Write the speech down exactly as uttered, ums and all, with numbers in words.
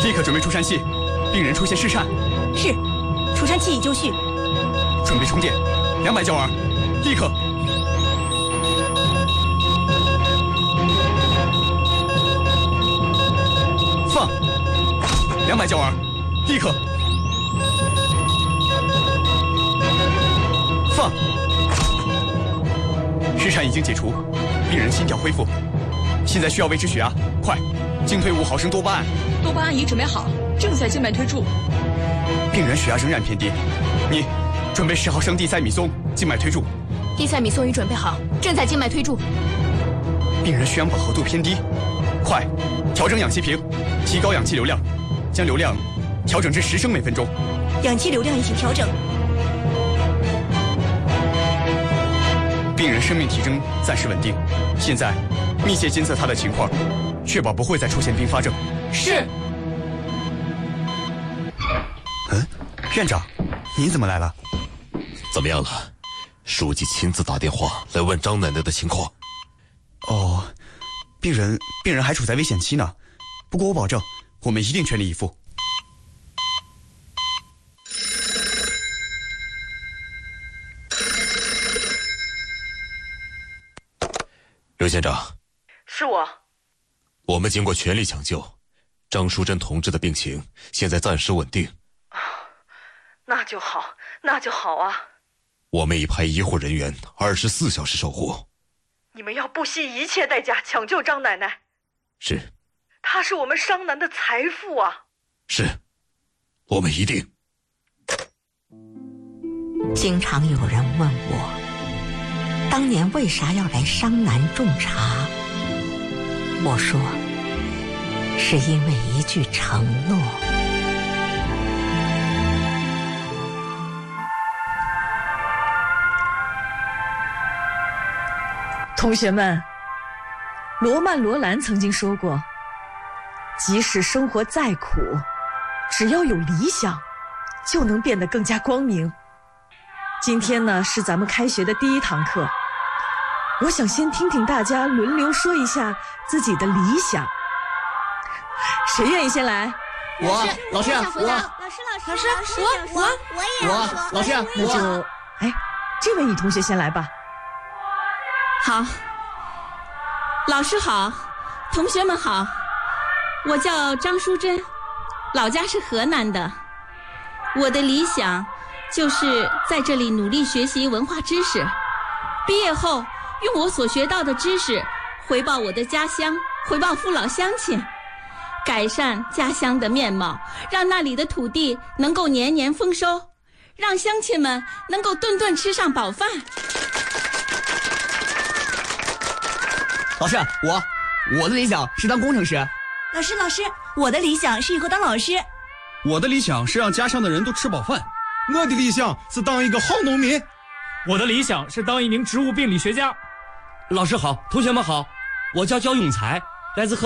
立刻准备除颤器，病人出现室颤。 是，除颤器已就绪。 准备充电，两百焦耳，立刻。放，两百焦耳，立刻。放。室颤已经解除，病人心跳恢复，现在需要维持血压，快，经推五毫升多巴胺。 多巴胺已准备好，正在静脉推注。 病人血压仍然偏低，你准备十毫升地塞米松，静脉推注。 地塞米松已准备好，正在静脉推注。 病人血氧饱和度偏低，快，调整氧气瓶，提高氧气流量，将流量调整至十升每分钟。 氧气流量已经调整。 病人生命体征暂时稳定，现在密切监测他的情况，确保不会再出现并发症。 是。 嗯，院长，您怎么来了？ 怎么样了？书记亲自打电话来问张奶奶的情况。 哦，病人病人还处在危险期呢，不过我保证，我们一定全力以赴。 刘县长， 是我。 我们经过全力抢救，张淑珍同志的病情现在暂时稳定。 那就好，那就好啊！ 我们已派医护人员二十四小时守护。 你们要不惜一切代价抢救张奶奶。 是。 她是我们商南的财富啊！ 是，我们一定。 经常有人问我，当年为啥要来商南种茶？我说，是因为一句承诺。 同学们，罗曼·罗兰曾经说过，即使生活再苦，只要有理想，就能变得更加光明。今天呢，是咱们开学的第一堂课，我想先听听大家轮流说一下自己的理想。谁愿意先来？ 我，老师，我， 老师，老师，老师， 我，我， 我也我，老师， 那就，哎，这位女同学先来吧。 好，老师好，同学们好，我叫张淑珍，老家是河南的。我的理想就是在这里努力学习文化知识，毕业后用我所学到的知识回报我的家乡，回报父老乡亲，改善家乡的面貌，让那里的土地能够年年丰收，让乡亲们能够顿顿吃上饱饭。 老师，我我的理想是当工程师。 老师，老师，我的理想是以后当老师。 我的理想是让家乡的人都吃饱饭。 我的理想是当一个好农民。 我的理想是当一名植物病理学家。 老师好，同学们好，我叫焦永才，来自河